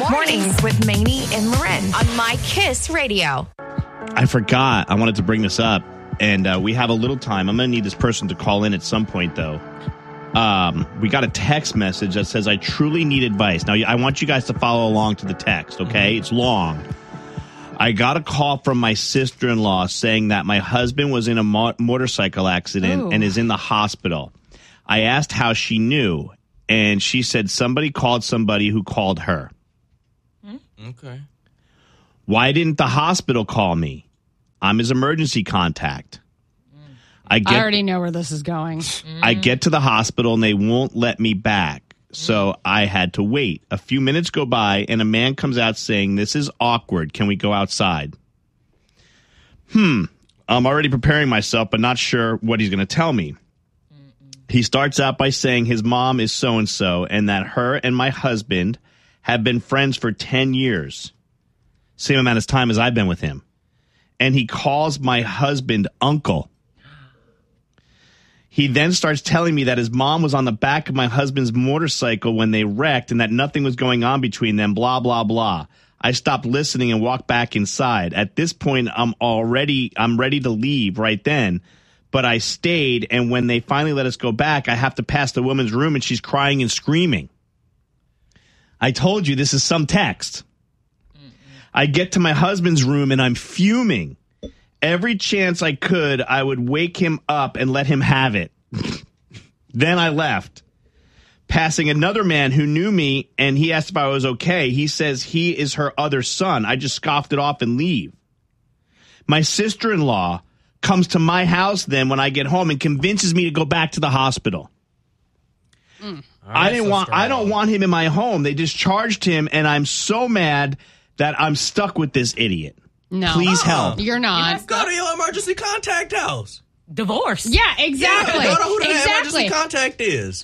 Mornings with Maney and Loren on My Kiss Radio. I forgot. I wanted to bring this up, and we have a little time. I'm going to need this person to call in at some point, though. We got a text message that says, I truly need advice. Now, I want you guys to follow along to the text, okay? It's long. I got a call from my sister-in-law saying that my husband was in a motorcycle accident and is in the hospital. I asked how she knew, and she said somebody called somebody who called her. Okay. Why didn't the hospital call me? I'm his emergency contact. I already know where this is going. I get to the hospital and they won't let me back. So I had to wait. A few minutes go by and a man comes out saying, this is awkward. Can we go outside? I'm already preparing myself, but not sure what he's going to tell me. He starts out by saying his mom is so-and-so and that her and my husband have been friends for 10 years. Same amount of time as I've been with him. And he calls my husband uncle. He then starts telling me that his mom was on the back of my husband's motorcycle when they wrecked and that nothing was going on between them, blah, blah, blah. I stopped listening and walked back inside. At this point, I'm ready to leave right then. But I stayed, and when they finally let us go back, I have to pass the woman's room, and she's crying and screaming. I told you this is some text. I get to my husband's room, and I'm fuming. Every chance I could, I would wake him up and let him have it. Then I left, passing another man who knew me, and he asked if I was okay. He says he is her other son. I just scoffed it off and leave. My sister-in-law comes to my house then when I get home and convinces me to go back to the hospital. I don't want him in my home. They discharged him, and I'm so mad that I'm stuck with this idiot. No. Please help. You're not. Go to your emergency contact house. Divorce. Yeah, exactly. Yeah, go to who the exactly. emergency contact is.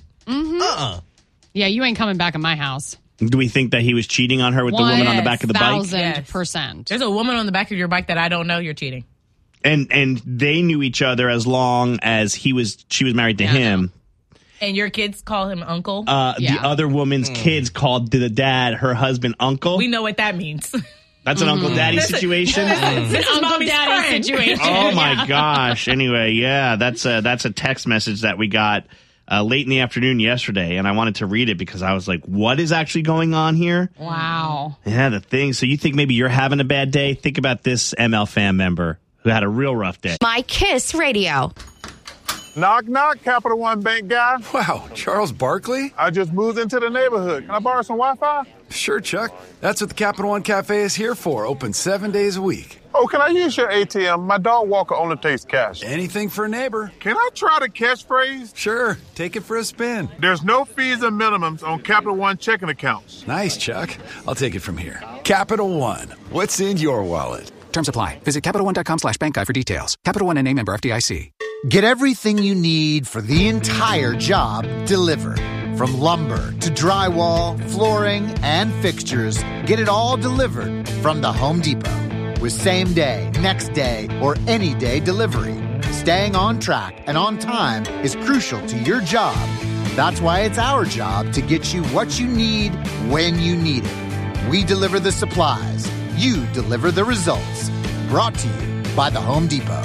Yeah, you ain't coming back in my house. Do we think that he was cheating on her with the woman on the back of the bike? 1,000%. There's a woman on the back of your bike that I don't know. You're cheating. And they knew each other as long as she was married to him. And your kids call him uncle? The other woman's kids called the dad, her husband, uncle. We know what that means. That's an uncle daddy situation. This is Uncle mommy's daddy friend. situation. Oh my gosh. Anyway, yeah, that's a text message that we got late in the afternoon yesterday, and I wanted to read it because I was like, what is actually going on here? Wow. Yeah, the thing. So you think maybe you're having a bad day? Think about this ML fan member who had a real rough day. My Kiss Radio. Knock, knock, Capital One Bank guy. Wow, Charles Barkley? I just moved into the neighborhood. Can I borrow some Wi-Fi? Sure, Chuck. That's what the Capital One Cafe is here for. Open 7 days a week. Oh, can I use your ATM? My dog walker only takes cash. Anything for a neighbor. Can I try the catchphrase? Sure, take it for a spin. There's no fees and minimums on Capital One checking accounts. Nice, Chuck. I'll take it from here. Capital One. What's in your wallet? Terms apply. Visit CapitalOne.com/bankguide for details. Capital One NA, member FDIC. Get everything you need for the entire job delivered. From lumber to drywall, flooring, and fixtures, get it all delivered from the Home Depot. With same day, next day, or any day delivery. Staying on track and on time is crucial to your job. That's why it's our job to get you what you need when you need it. We deliver the supplies. You deliver the results. Brought to you by the Home Depot.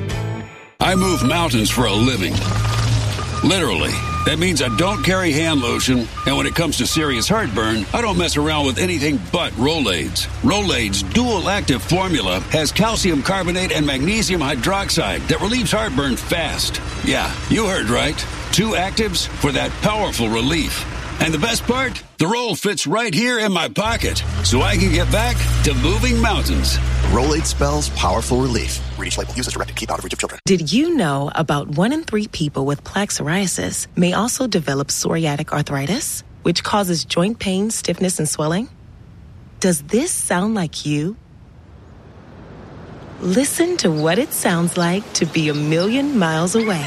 I move mountains for a living. Literally. That means I don't carry hand lotion, and when it comes to serious heartburn, I don't mess around with anything but Rolaids. Rolaids' dual-active formula has calcium carbonate and magnesium hydroxide that relieves heartburn fast. Yeah, you heard right. 2 actives for that powerful relief. And the best part? The roll fits right here in my pocket, so I can get back to moving mountains. Rolade spells powerful relief. Read each label. Use as directed. Keep out of reach of children. Did you know about 1 in 3 people with plaque psoriasis may also develop psoriatic arthritis, which causes joint pain, stiffness, and swelling? Does this sound like you? Listen to what it sounds like to be a million miles away.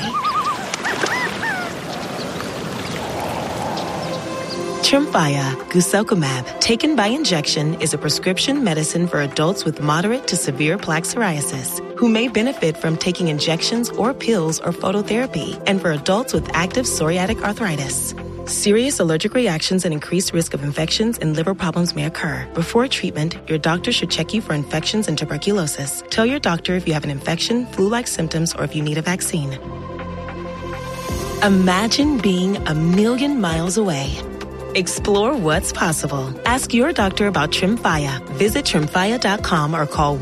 Tremfya guselkumab, taken by injection, is a prescription medicine for adults with moderate to severe plaque psoriasis who may benefit from taking injections or pills or phototherapy, and for adults with active psoriatic arthritis. Serious allergic reactions and increased risk of infections and liver problems may occur. Before treatment, your doctor should check you for infections and tuberculosis. Tell your doctor if you have an infection, flu-like symptoms, or if you need a vaccine. Imagine being a million miles away. Explore what's possible. Ask your doctor about Tremfya. Visit Tremfya.com or call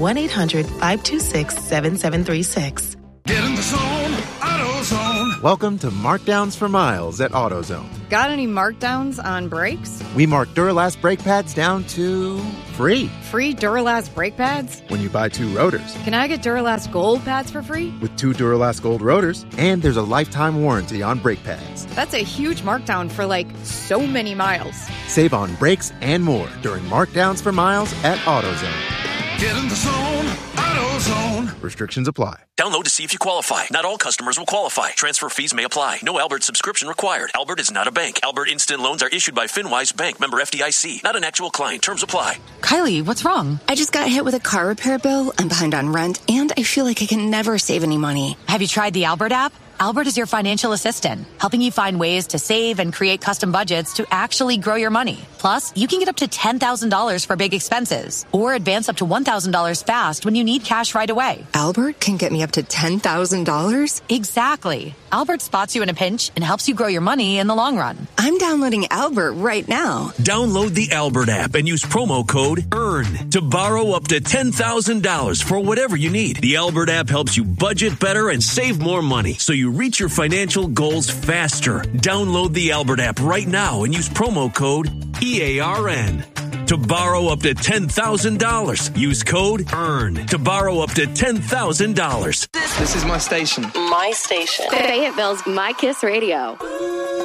1-800-526-7736. Get in the zone, AutoZone. Welcome to Markdowns for Miles at AutoZone. Got any markdowns on brakes? We mark Duralast brake pads down to free. Free Duralast brake pads? When you buy 2 rotors. Can I get Duralast Gold pads for free? With 2 Duralast Gold rotors, and there's a lifetime warranty on brake pads. That's a huge markdown for so many miles. Save on brakes and more during Markdowns for Miles at AutoZone. Get in the zone, AutoZone. Restrictions apply. Download to see if you qualify. Not all customers will qualify. Transfer fees may apply. No Albert subscription required. Albert is not a bank. Albert Instant Loans are issued by FinWise Bank, member FDIC. Not an actual client. Terms apply. Kylie, what's wrong? I just got hit with a car repair bill. I'm behind on rent, and I feel like I can never save any money. Have you tried the Albert app? Albert is your financial assistant, helping you find ways to save and create custom budgets to actually grow your money. Plus, you can get up to $10,000 for big expenses or advance up to $1,000 fast when you need cash right away. Albert can get me up to $10,000? Exactly. Albert spots you in a pinch and helps you grow your money in the long run. I'm downloading Albert right now. Download the Albert app and use promo code EARN to borrow up to $10,000 for whatever you need. The Albert app helps you budget better and save more money so you reach your financial goals faster. Download the Albert app right now and use promo code EARN to borrow up to $10,000. Use code EARN to borrow up to $10,000. This is my station. My station. Fayetteville's My Kiss Radio.